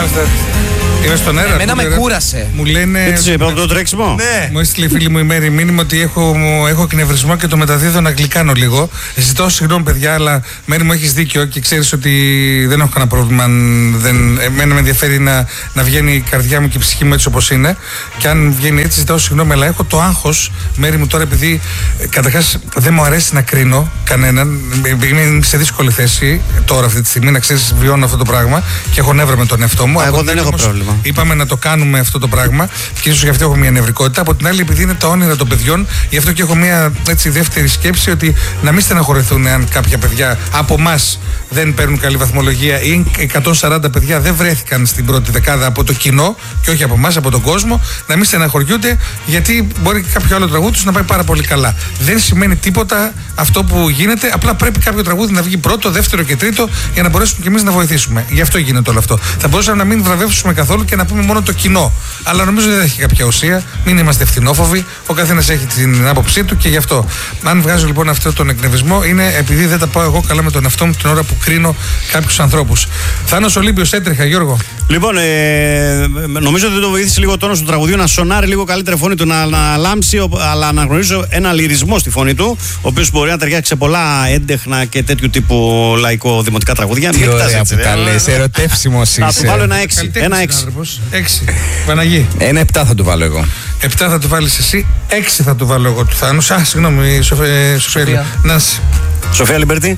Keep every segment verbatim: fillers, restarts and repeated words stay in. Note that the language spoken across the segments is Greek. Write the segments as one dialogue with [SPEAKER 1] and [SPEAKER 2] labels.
[SPEAKER 1] είμαστε. Είμαι στον αέρα.
[SPEAKER 2] Εμένα με κούρασε.
[SPEAKER 1] Μου λένε.
[SPEAKER 3] Έτσι είπα από το τρέξιμο.
[SPEAKER 1] Ναι. Μου έστειλε η φίλη μου η Μέρη μήνυμα ότι έχω, έχω εκνευρισμό και το μεταδίδω να γλυκάνω λίγο. Ζητώ συγγνώμη, παιδιά, αλλά Μέρη μου έχεις δίκιο και ξέρεις ότι δεν έχω κανένα πρόβλημα. Δεν, εμένα με ενδιαφέρει να, να βγαίνει η καρδιά μου και η ψυχή μου έτσι όπως είναι. Και αν βγαίνει έτσι, ζητάω συγγνώμη, αλλά έχω το άγχος, Μέρη μου, τώρα επειδή καταρχάς δεν μου αρέσει να κρίνω κανέναν. Είμαι σε δύσκολη θέση τώρα αυτή τη στιγμή, να ξέρεις, βιώνω αυτό το πράγμα και έχω νεύρα με τον εαυτό μου.
[SPEAKER 3] Α, εγώ δεν έχω πρόβλημα.
[SPEAKER 1] Είπαμε να το κάνουμε αυτό το πράγμα και ίσως γι' αυτό έχω μια νευρικότητα. Από την άλλη, επειδή είναι τα όνειρα των παιδιών, γι' αυτό και έχω μια έτσι δεύτερη σκέψη ότι να μην στεναχωρηθούν αν κάποια παιδιά από εμάς δεν παίρνουν καλή βαθμολογία ή εκατόν σαράντα παιδιά δεν βρέθηκαν στην πρώτη δεκάδα από το κοινό και όχι από εμάς, από τον κόσμο, να μην στεναχωριούνται γιατί μπορεί και κάποιο άλλο τραγούδι τους να πάει πάρα πολύ καλά. Δεν σημαίνει τίποτα αυτό που γίνεται, απλά πρέπει κάποιο τραγούδι να βγει πρώτο, δεύτερο και τρίτο για να μπορέσουμε κι εμείς να βοηθήσουμε. Γι' αυτό γίνεται όλο αυτό. Θα μπορούσαμε να μην βραβεύσουμε καθόλου και να πούμε μόνο το κοινό. Αλλά νομίζω δεν έχει κάποια ουσία. Μην είμαστε ευθυνόφοβοι. Ο καθένας έχει την άποψή του και γι' αυτό. Αν βγάζω λοιπόν αυτό τον εκνευρισμό, είναι επειδή δεν τα πάω εγώ καλά με τον εαυτό μου την ώρα που κρίνω κάποιους ανθρώπους. Θάνος Ολύμπιος, έτρεχα, Γιώργο.
[SPEAKER 3] Λοιπόν, ε, νομίζω ότι το βοήθησε λίγο ο τόνος του τραγουδιού να σονάρει λίγο καλύτερη φωνή του, να, να λάμψει, αλλά να γνωρίζω ένα λυρισμό στη φωνή του, ο οποίος μπορεί να ταιριάξει σε πολλά έντεχνα και τέτοιου τύπου λαϊκό-δημοτικά τραγουδιά.
[SPEAKER 2] Τι ωραία που τα λες, ερωτεύσιμος είσαι.
[SPEAKER 3] Θα του βάλω ένα έξι. Ένα έξι.
[SPEAKER 1] έξι. Παναγί.
[SPEAKER 2] Ένα επτά θα του βάλω εγώ.
[SPEAKER 1] επτά θα του βάλεις εσύ, έξι θα του βάλω εγώ του Θάνους. Α, συγγνώμη, Σοφία. Νάση.
[SPEAKER 3] Σοφία Λιμπερτή.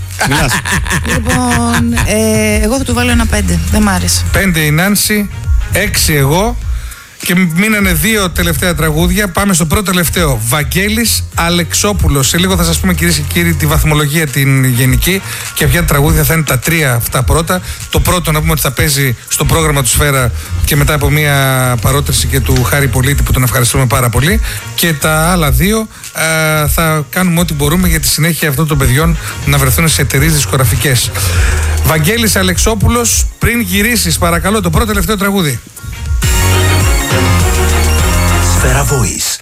[SPEAKER 4] Λοιπόν, ε, εγώ θα του βάλω ένα πέντε. Δεν μ' άρεσε.
[SPEAKER 1] πέντε η Νάνση, έξι εγώ. Και μείνανε δύο τελευταία τραγούδια. Πάμε στο πρώτο τελευταίο. Βαγγέλης Αλεξόπουλος. Σε λίγο θα σας πούμε, κυρίες και κύριοι, τη βαθμολογία την γενική και ποια τραγούδια θα είναι τα τρία αυτά πρώτα. Το πρώτο να πούμε ότι θα παίζει στο πρόγραμμα του Σφαίρα και μετά από μια παρότριση και του Χάρη Πολίτη που τον ευχαριστούμε πάρα πολύ. Και τα άλλα δύο α, θα κάνουμε ό,τι μπορούμε για τη συνέχεια αυτών των παιδιών να βρεθούν σε εταιρείες δισκογραφικές. Βαγγέλης Αλεξόπουλος, πριν γυρίσεις, παρακαλώ, το πρώτο τελευταίο τραγούδι.
[SPEAKER 5] Σφαίρα Voice.